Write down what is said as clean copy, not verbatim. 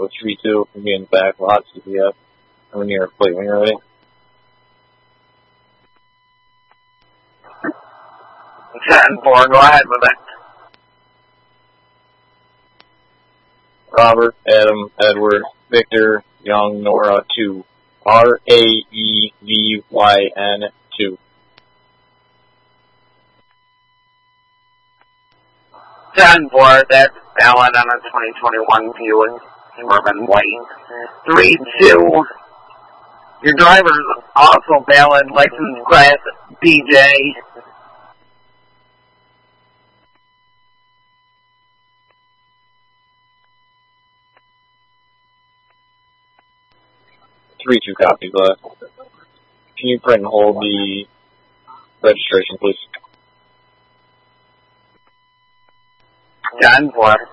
Echo 3-2 from me in the back lot, CPF. When you're plate when you're ready. 10-4, go ahead with it. Robert, Adam, Edward, Victor, Young, Nora 2. RAEVYN 2. 10-4, that's valid on a 2021 Buick Suburban White. 3-2, your driver's also valid, license class BJ. 3-2 copy, but can you print and hold the registration, please? 10-4.